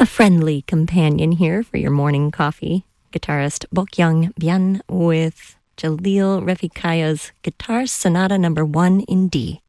A friendly companion here for your morning coffee. Guitarist Bokyoung Bien with Jalil Refikaya's Guitar Sonata No. 1 in D.